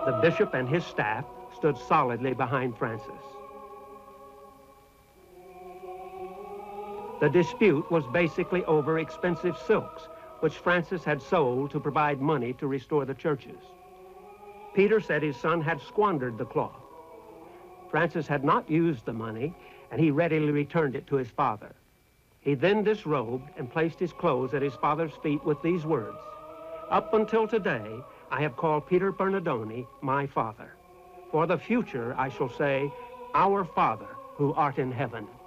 The bishop and his staff stood solidly behind Francis. The dispute was basically over expensive silks, which Francis had sold to provide money to restore the churches. Peter said his son had squandered the cloth. Francis had not used the money, and he readily returned it to his father. He then disrobed and placed his clothes at his father's feet with these words, "Up until today, I have called Peter Bernardoni my father. For the future, I shall say, Our Father, who art in heaven."